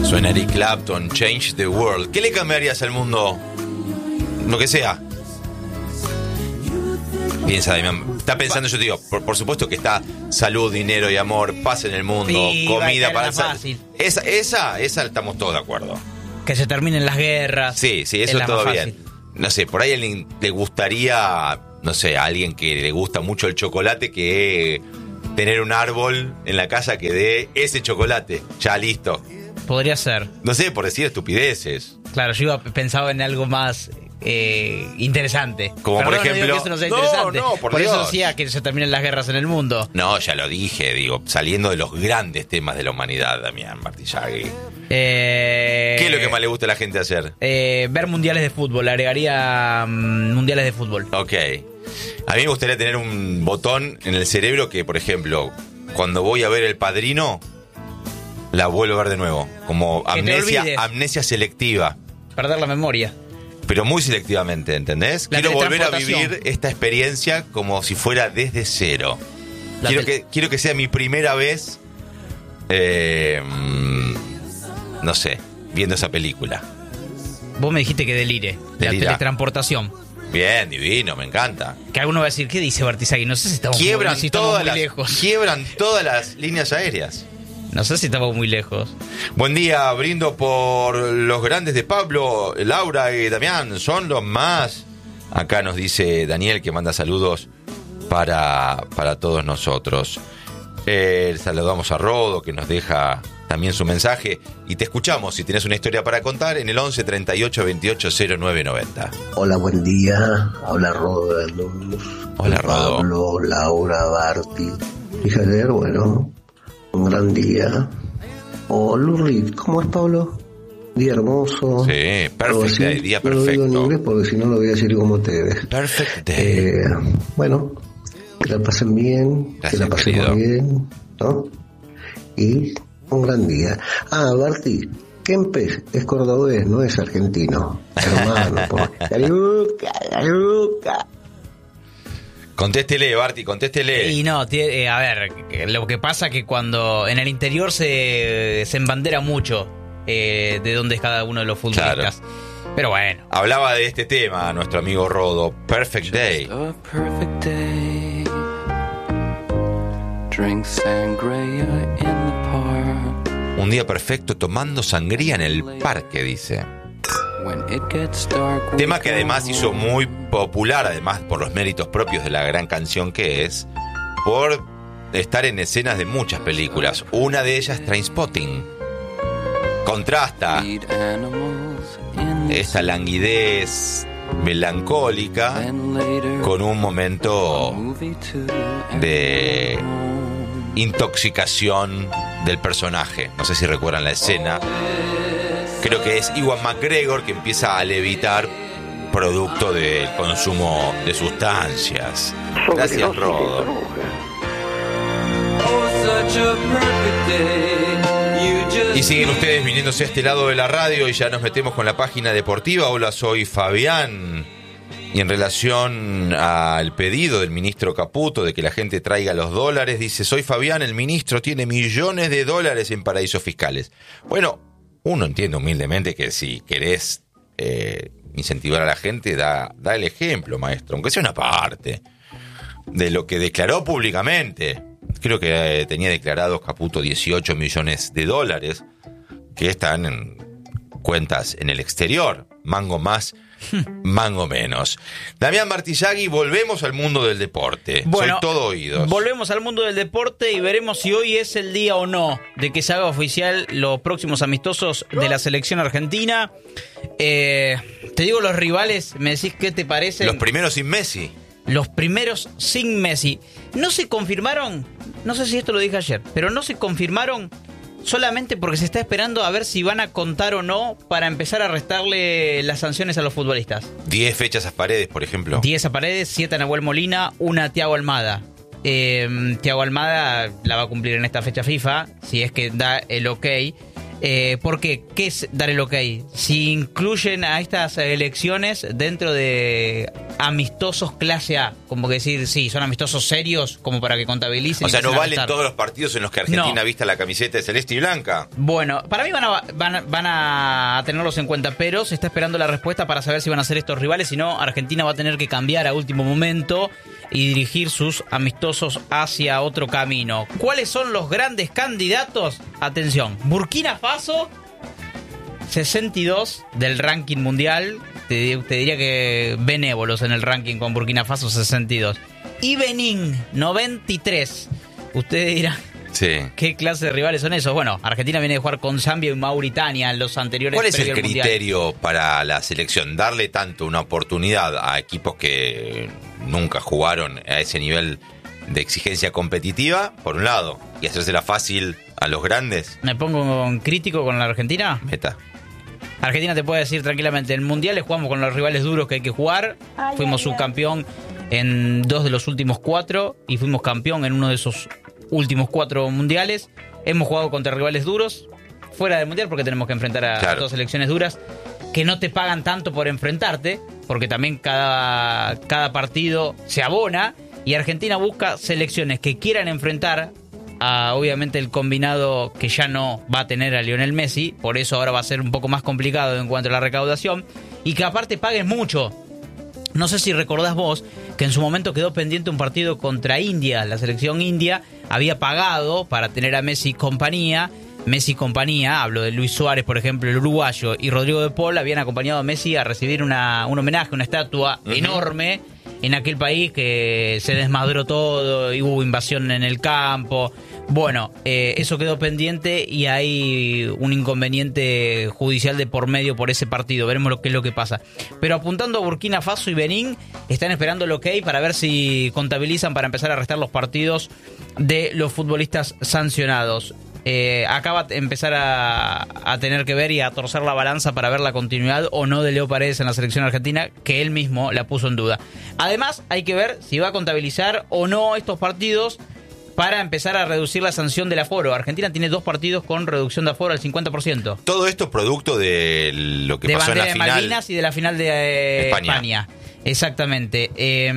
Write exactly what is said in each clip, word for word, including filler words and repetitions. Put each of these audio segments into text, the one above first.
Suena Eric Clapton, Change the World. ¿Qué le cambiarías al mundo? Lo que sea. Piensa, Damián. Está pensando, yo te digo, por, por supuesto que está salud, dinero y amor, paz en el mundo, sí, comida para... fácil. Esa, esa, esa estamos todos de acuerdo. Que se terminen las guerras. Sí, sí, eso es todo bien. No sé, por ahí a alguien le gustaría, no sé, a alguien que le gusta mucho el chocolate, que tener un árbol en la casa que dé ese chocolate. Ya, listo. Podría ser. No sé, por decir estupideces. Claro, yo iba pensaba en algo más eh, interesante. Como Perdón, por ejemplo... No, digo que eso no sea interesante. No, no, por, por Dios. eso decía que se terminen las guerras en el mundo. No, ya lo dije, digo, saliendo de los grandes temas de la humanidad, Damián Martillagui. Eh, ¿Qué es lo que más le gusta a la gente hacer? Eh, ver mundiales de fútbol, agregaría um, mundiales de fútbol. Ok. A mí me gustaría tener un botón en el cerebro que, por ejemplo, cuando voy a ver El Padrino, la vuelvo a ver de nuevo. Como amnesia, amnesia selectiva. Perder la memoria. Pero muy selectivamente, ¿entendés? La quiero volver a vivir esta experiencia como si fuera desde cero. Quiero que, quiero que sea mi primera vez, eh, no sé, viendo esa película. Vos me dijiste que delire. Delira. La teletransportación. Bien, divino, me encanta. Que alguno va a decir, ¿qué dice Bartizagui? No sé si estamos, quiebran muy, si estamos todas muy las, lejos. Quiebran todas las líneas aéreas. No sé si estamos muy lejos. Buen día, brindo por los grandes de Pablo, Laura y Damián, son los más. Acá nos dice Daniel, que manda saludos para, para todos nosotros. Eh, saludamos a Rodo, que nos deja también su mensaje. Y te escuchamos si tienes una historia para contar en el once treinta y ocho veintiocho cero nueve noventa. Hola, buen día. Habla Rodo de Luz. Hola, Rodo. Pablo, Laura, Barti. Fíjate, bueno, un gran día. Oh, Lurid, ¿cómo es, Pablo? Día hermoso. Sí, perfect day, día perfecto. No lo digo en inglés porque si no lo voy a decir como ustedes. Perfect day. Eh, bueno, que la pasen bien, Gracias, que la pasemos querido. bien, ¿no? Y un gran día. Ah, Barti, Kempes es cordobés, no es argentino. Hermano, por... Galuca, Galuca. Contéstele, Barti, contéstele. Y no, tiene, eh, a ver, lo que pasa que cuando en el interior se, se embandera mucho eh, de dónde es cada uno de los futbolistas. Claro. Pero bueno. Hablaba de este tema nuestro amigo Rodo. Perfect day. A perfect day. Drink sangria in the park. Un día perfecto tomando sangría en el parque, dice. When it gets dark, Tema que además hizo muy popular, además por los méritos propios de la gran canción que es, por estar en escenas de muchas películas. Una de ellas, Trainspotting. Contrasta esta languidez melancólica con un momento de intoxicación del personaje. No sé si recuerdan la escena. Creo que es Ewan McGregor que empieza a levitar producto del consumo de sustancias. Gracias, Rodo. Y siguen ustedes viniéndose a este lado de la radio y ya nos metemos con la página deportiva. Hola, soy Fabián. Y en relación al pedido del ministro Caputo de que la gente traiga los dólares, dice, soy Fabián, el ministro tiene millones de dólares en paraísos fiscales. Bueno, uno entiende humildemente que si querés eh, incentivar a la gente, da, da el ejemplo, maestro, aunque sea una parte de lo que declaró públicamente. Creo que eh, tenía declarados Caputo dieciocho millones de dólares que están en cuentas en el exterior. Mango más, mango menos. Damián Martillagui, volvemos al mundo del deporte. Bueno, soy todo oídos. Volvemos al mundo del deporte y veremos si hoy es el día o no de que se haga oficial los próximos amistosos de la selección argentina. Eh, te digo los rivales, me decís qué te parece. Los primeros sin Messi. Los primeros sin Messi. No se confirmaron, no sé si esto lo dije ayer, pero no se confirmaron solamente porque se está esperando a ver si van a contar o no para empezar a restarle las sanciones a los futbolistas. Diez fechas a Paredes, por ejemplo. Diez a Paredes, siete a Nahuel Molina, una a Thiago Almada. Eh, Thiago Almada la va a cumplir en esta fecha FIFA, si es que da el ok. Eh, ¿Por qué? ¿Qué es dar el ok? Si incluyen a estas elecciones dentro de amistosos clase A, como que decir, sí, son amistosos serios, como para que contabilicen. O sea, y no empiecen a valen restar. todos los partidos en los que Argentina No. vista la camiseta de celeste y blanca. Bueno, para mí van a, van, a, van a tenerlos en cuenta, pero se está esperando la respuesta para saber si van a ser estos rivales. Si no, Argentina va a tener que cambiar a último momento y dirigir sus amistosos hacia otro camino. ¿Cuáles son los grandes candidatos? Atención, Burkina Faso, sesenta y dos del ranking mundial. Te, te diría que benévolos en el ranking con Burkina Faso, sesenta y dos. Y Benín, noventa y tres. Ustedes dirán, Sí. ¿qué clase de rivales son esos? Bueno, Argentina viene de jugar con Zambia y Mauritania en los anteriores. ¿Cuál es el previo al Mundial. criterio para la selección? ¿Darle tanto una oportunidad a equipos que nunca jugaron a ese nivel de exigencia competitiva, por un lado, y hacérsela fácil a los grandes? ¿Me pongo en crítico con la Argentina? Meta. Argentina te puede decir tranquilamente, en mundiales jugamos con los rivales duros que hay que jugar. Ay, fuimos ay, ay. subcampeón en dos de los últimos cuatro y fuimos campeón en uno de esos últimos cuatro mundiales. Hemos jugado contra rivales duros fuera del mundial porque tenemos que enfrentar a, Claro. a dos selecciones duras que no te pagan tanto por enfrentarte, porque también cada, cada partido se abona, y Argentina busca selecciones que quieran enfrentar a, obviamente, el combinado que ya no va a tener a Lionel Messi. Por eso ahora va a ser un poco más complicado en cuanto a la recaudación, y que aparte paguen mucho. No sé si recordás vos que en su momento quedó pendiente un partido contra India. La selección india había pagado para tener a Messi y compañía. Messi y compañía, hablo de Luis Suárez, por ejemplo, el uruguayo, y Rodrigo de Paul, habían acompañado a Messi a recibir una, un homenaje, una estatua Uh-huh. enorme en aquel país que se desmadró todo y hubo invasión en el campo. Bueno, eh, eso quedó pendiente y hay un inconveniente judicial de por medio por ese partido. Veremos lo que es lo que pasa. Pero apuntando a Burkina Faso y Benín, están esperando el ok para ver si contabilizan para empezar a restar los partidos de los futbolistas sancionados. Eh, acaba de empezar a, a tener que ver y a torcer la balanza para ver la continuidad o no de Leo Paredes en la selección argentina, que él mismo la puso en duda. Además, hay que ver si va a contabilizar o no estos partidos para empezar a reducir la sanción del aforo. Argentina tiene dos partidos con reducción de aforo al cincuenta por ciento. Todo esto producto de lo que De pasó en bandera la de final. Malvinas y de la final de eh, España. España. Exactamente. Eh,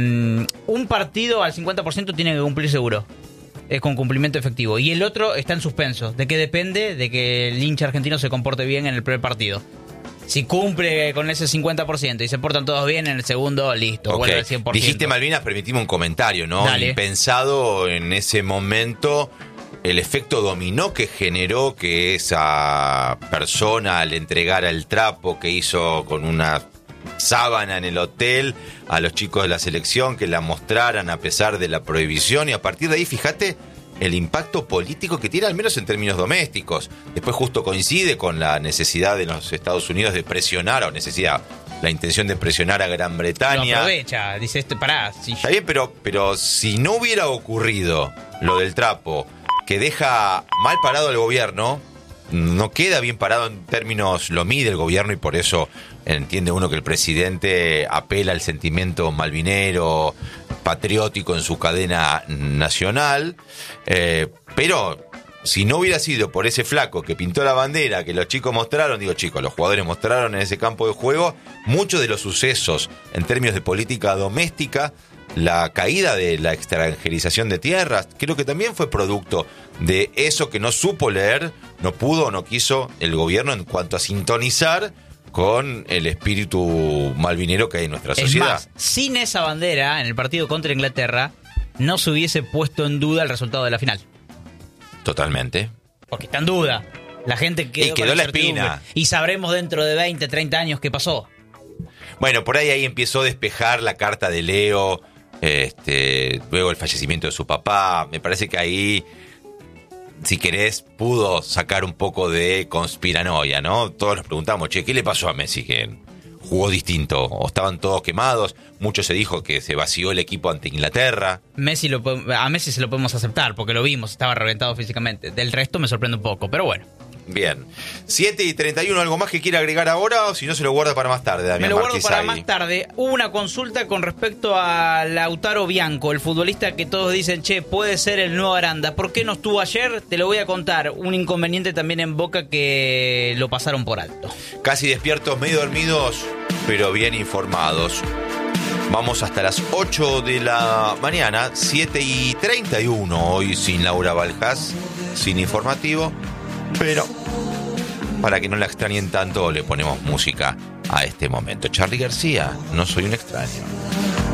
un partido al cincuenta por ciento tiene que cumplir seguro. Es con cumplimiento efectivo. Y el otro está en suspenso. ¿De qué depende? De que el hincha argentino se comporte bien en el primer partido. Si cumple con ese cincuenta por ciento y se portan todos bien, en el segundo, listo, Ok. vuelve al cien por ciento. Dijiste Malvinas, permitime un comentario, ¿no? Dale. Impensado en ese momento el efecto dominó que generó que esa persona, al entregar el trapo que hizo con una sábana en el hotel a los chicos de la selección, que la mostraran a pesar de la prohibición, y a partir de ahí, fíjate el impacto político que tiene, al menos en términos domésticos. Después justo coincide con la necesidad de los Estados Unidos de presionar, o necesidad, la intención de presionar a Gran Lo Bretaña. aprovecha, dice esto, pará. Si Está bien, pero, pero si no hubiera ocurrido lo del trapo, que deja mal parado al gobierno, no queda bien parado en términos, lo mide el gobierno, y por eso entiende uno que el presidente apela al sentimiento malvinero, patriótico en su cadena nacional, eh, pero si no hubiera sido por ese flaco que pintó la bandera, que los chicos mostraron, digo chicos, los jugadores mostraron en ese campo de juego, muchos de los sucesos en términos de política doméstica, la caída de la extranjerización de tierras, creo que también fue producto de eso que no supo leer, no pudo o no quiso el gobierno en cuanto a sintonizar con el espíritu malvinero que hay en nuestra Es sociedad. más, sin esa bandera, en el partido contra Inglaterra, no se hubiese puesto en duda el resultado de la final. Totalmente. Porque está en duda. La gente quedó, Y quedó con la incertidumbre. espina. Y sabremos dentro de veinte, treinta años qué pasó. Bueno, por ahí ahí empezó a despejar la carta de Leo, este, luego el fallecimiento de su papá. Me parece que ahí, si querés, pudo sacar un poco de conspiranoia, ¿no? Todos nos preguntamos, che, ¿qué le pasó a Messi? Que jugó distinto, o estaban todos quemados. Mucho se dijo que se vació el equipo ante Inglaterra. Messi lo, po- a Messi se lo podemos aceptar porque lo vimos, estaba reventado físicamente. Del resto me sorprende un poco, pero bueno. Bien. siete y treinta y uno, ¿algo más que quiera agregar ahora o si no se lo guarda para más tarde, Damián Me lo guardo Marquisagui? para más tarde. Hubo una consulta con respecto a Lautaro Bianco, el futbolista que todos dicen, che, puede ser el nuevo Aranda. ¿Por qué no estuvo ayer? Te lo voy a contar. Un inconveniente también en Boca que lo pasaron por alto. Casi despiertos, medio dormidos, pero bien informados. Vamos hasta las ocho de la mañana, siete y treinta y uno, hoy sin Laura Baljas, sin informativo, pero para que no la extrañen tanto le ponemos música a este momento. Charly García, no soy un extraño.